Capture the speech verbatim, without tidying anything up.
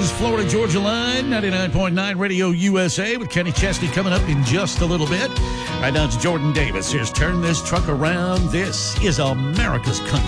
is Florida Georgia Line, ninety-nine point nine Radio U S A with Kenny Chesney coming up in just a little bit. Right now it's Jordan Davis. Here's Turn This Truck Around. This is America's Country.